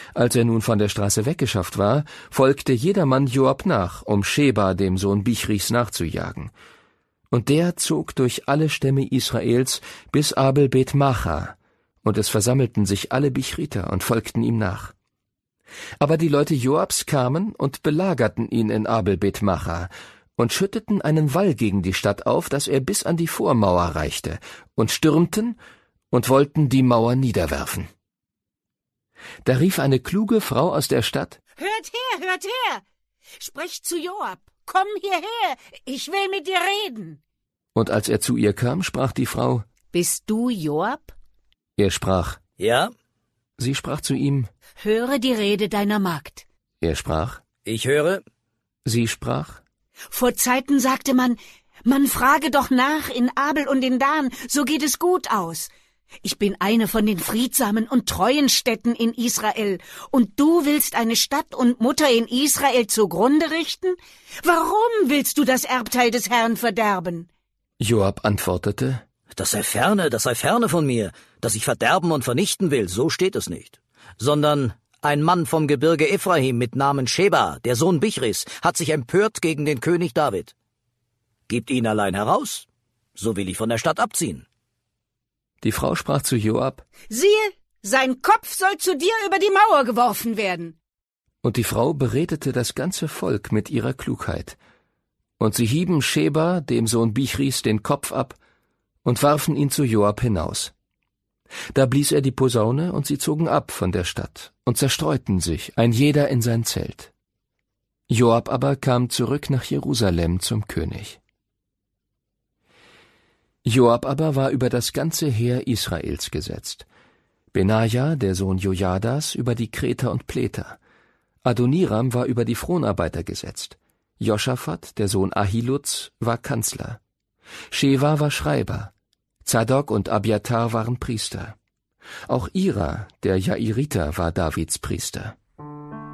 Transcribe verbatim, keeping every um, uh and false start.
Als er nun von der Straße weggeschafft war, folgte jedermann Joab nach, um Scheba, dem Sohn Bichris, nachzujagen. Und der zog durch alle Stämme Israels bis Abel Bet Macha, und es versammelten sich alle Bichriter und folgten ihm nach. Aber die Leute Joabs kamen und belagerten ihn in Abel Bet Macha und schütteten einen Wall gegen die Stadt auf, dass er bis an die Vormauer reichte, und stürmten und wollten die Mauer niederwerfen. Da rief eine kluge Frau aus der Stadt: »Hört her, hört her! Sprecht zu Joab! Komm hierher! Ich will mit dir reden!« Und als er zu ihr kam, sprach die Frau: »Bist du Joab?« Er sprach: »Ja.« Sie sprach zu ihm: »Höre die Rede deiner Magd.« Er sprach: »Ich höre.« Sie sprach: »Vor Zeiten sagte man, man frage doch nach in Abel und in Dan, so geht es gut aus. Ich bin eine von den friedsamen und treuen Städten in Israel, und du willst eine Stadt und Mutter in Israel zugrunde richten? Warum willst du das Erbteil des Herrn verderben?« Joab antwortete: »Das sei ferne, das sei ferne von mir, dass ich verderben und vernichten will, so steht es nicht. Sondern ein Mann vom Gebirge Ephraim mit Namen Scheba, der Sohn Bichris, hat sich empört gegen den König David. Gebt ihn allein heraus, so will ich von der Stadt abziehen.« Die Frau sprach zu Joab: »Siehe, sein Kopf soll zu dir über die Mauer geworfen werden.« Und die Frau beredete das ganze Volk mit ihrer Klugheit. Und sie hieben Scheba, dem Sohn Bichris, den Kopf ab und warfen ihn zu Joab hinaus. Da blies er die Posaune, und sie zogen ab von der Stadt und zerstreuten sich, ein jeder in sein Zelt. Joab aber kam zurück nach Jerusalem zum König. Joab aber war über das ganze Heer Israels gesetzt. Benaja, der Sohn Jojadas, über die Kreter und Pleter. Adoniram war über die Fronarbeiter gesetzt. Joschafat, der Sohn Ahiluds, war Kanzler. Scheva war Schreiber. Zadok und Abiathar waren Priester. Auch Ira, der Jairiter, war Davids Priester.